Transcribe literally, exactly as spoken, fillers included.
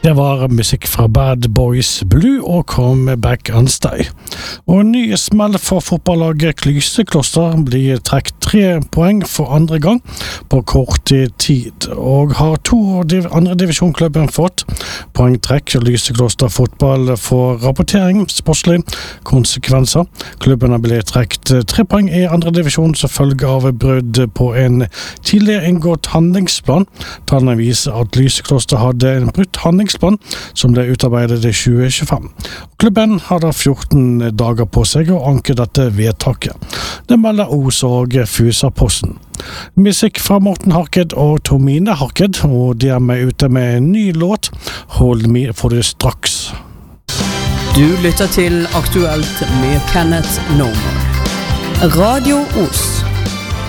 Det var musikk fra Bad Boys Blue og Come Back and Stay. Og en ny smell for fotballaget Lysekloster blir trekt tre poeng for andre gang på kort tid, og har to div andre divisjonklubben fått poengtrekk. Lysekloster fotball får rapportering, sportslig konsekvenser. Klubben har blitt trekt tre poeng i andre divisjon som følge av brudd på en tidligere inngått handlingsplan. Tallene viser at Lysekloster hadde en brutt handlingsplan som ble utarbeidet i tjue tjuefem. Klubben hadde fjorten dager på seg å anke dette vedtaket. Det melder Os og Fusaposten. Musikk fra Morten Harket og Tomine Harket, og de er med ute med en ny låt, Hold Me for det straks. Du lytter til Aktuelt med Kenneth Norman. Radio Os.